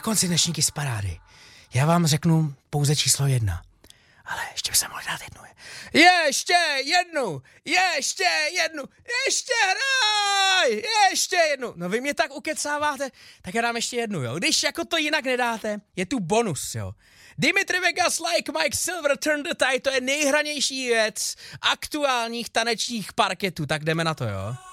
konci dnešní Kiss Parády já vám řeknu pouze číslo 1. Ale ještě by se mohl dát jednu. Ještě jednu. No vy mě tak ukecáváte, tak já dám ještě jednu, jo. Když jako to jinak nedáte, je tu bonus, jo. Dimitri Vegas, Like Mike, Silver, Turn the Tide, to je nejhranější věc aktuálních tanečních parketů, tak jdeme na to, jo.